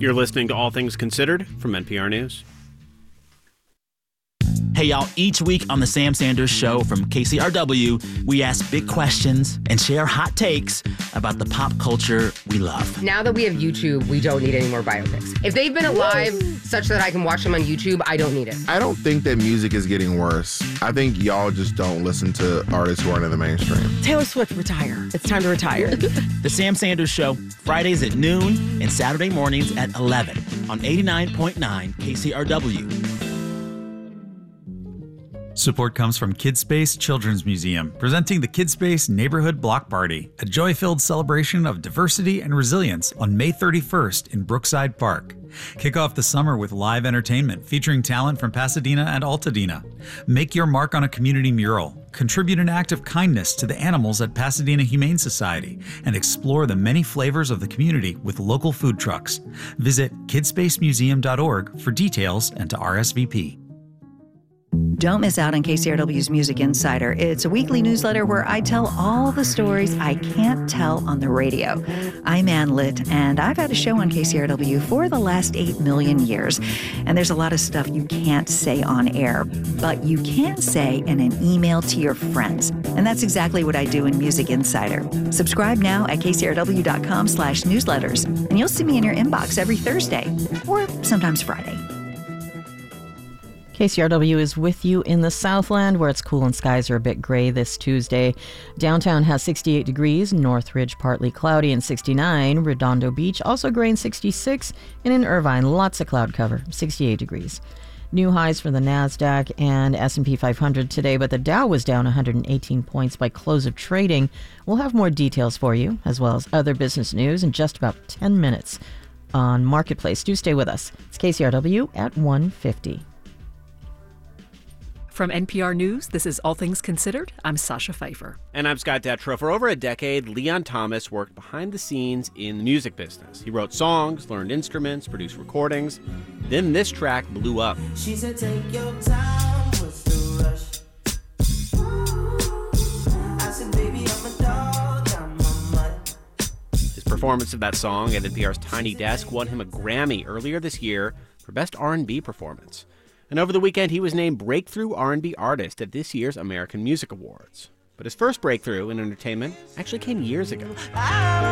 You're listening to All Things Considered from NPR News. Hey, y'all, each week on The Sam Sanders Show from KCRW, we ask big questions and share hot takes about the pop culture we love. Now that we have YouTube, we don't need any more biopics. If they've been alive such that I can watch them on YouTube, I don't need it. I don't think that music is getting worse. I think y'all just don't listen to artists who aren't in the mainstream. Taylor Swift, retire. It's time to retire. The Sam Sanders Show, Fridays at noon and Saturday mornings at 11 on 89.9 KCRW. Support comes from KidSpace Children's Museum, presenting the KidSpace Neighborhood Block Party, a joy-filled celebration of diversity and resilience on May 31st in Brookside Park. Kick off the summer with live entertainment featuring talent from Pasadena and Altadena. Make your mark on a community mural, contribute an act of kindness to the animals at Pasadena Humane Society, and explore the many flavors of the community with local food trucks. Visit kidspacemuseum.org for details and to RSVP. Don't miss out on KCRW's Music Insider. It's a weekly newsletter where I tell all the stories I can't tell on the radio. I'm Ann Litt, and I've had a show on KCRW for the last 8 million years. And there's a lot of stuff you can't say on air, but you can say in an email to your friends. And that's exactly what I do in Music Insider. Subscribe now at kcrw.com/newsletters, and you'll see me in your inbox every Thursday, or sometimes Friday. KCRW is with you in the Southland, where it's cool and skies are a bit gray this Tuesday. Downtown has 68 degrees, Northridge partly cloudy and 69, Redondo Beach also gray and 66, and in Irvine lots of cloud cover, 68 degrees. New highs for the NASDAQ and S&P 500 today, but the Dow was down 118 points by close of trading. We'll have more details for you, as well as other business news in just about 10 minutes on Marketplace. Do stay with us. It's KCRW at 1:50. From NPR News, this is All Things Considered. I'm Sasha Pfeiffer. And I'm Scott Detrow. For over a decade, Leon Thomas worked behind the scenes in the music business. He wrote songs, learned instruments, produced recordings. Then this track blew up. She said, take your time, what's the rush? I said, baby, I'm a dog, I'm a mutt. His performance of that song at NPR's Tiny Desk won him a Grammy earlier this year for Best R&B Performance. And over the weekend, he was named Breakthrough R&B Artist at this year's American Music Awards. But his first breakthrough in entertainment actually came years ago.